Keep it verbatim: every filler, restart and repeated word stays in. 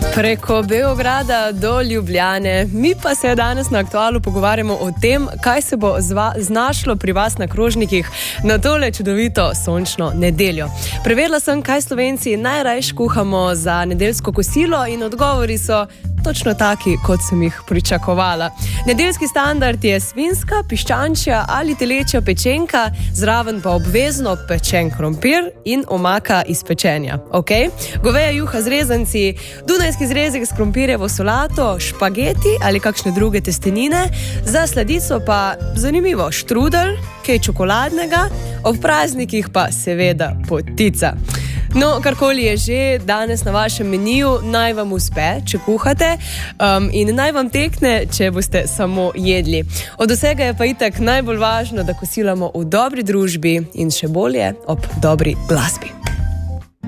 Preko Beograda do Ljubljane. Mi pa se danes na Aktualu pogovarjamo o tem, kaj se bo zva, znašlo pri vas na krožnikih na tole čudovito sončno nedeljo. Preverila sem, kaj Slovenci najrajš kuhamo za nedeljsko kosilo in odgovori so točno taki, kot sem jih pričakovala. Nedeljski standard je svinjska, piščančja ali telečja pečenka, zraven pa obvezno pečen krompir in omaka iz pečenja. Okay? Goveja juha z rezanci, dunajski zrezek s krompirjevo solato, špageti ali kakšne druge testenine, za sladico pa zanimivo štrudel, kaj čokoladnega, ob praznikih pa seveda potica. No, karkoli je že danes na vašem meniju, naj vam uspe, če kuhate, um, in naj vam tekne, če boste samo jedli. Od vsega je pa itak najbolj važno, da kosilamo v dobri družbi in še bolje ob dobri glasbi.